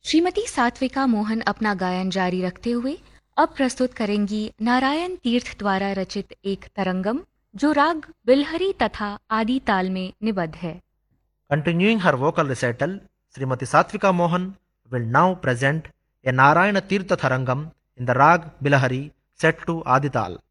श्रीमती सात्विका मोहन अपना गायन जारी रखते हुए अब प्रस्तुत करेंगी नारायण तीर्थ द्वारा रचित एक तरंगम जो राग बिलहरी तथा आदि ताल में निबद्ध है। Continuing her vocal recital, Srimati Satvika Mohan will now present a Narayana Tirtha Tharangam in the rag Bilahari set to Adital.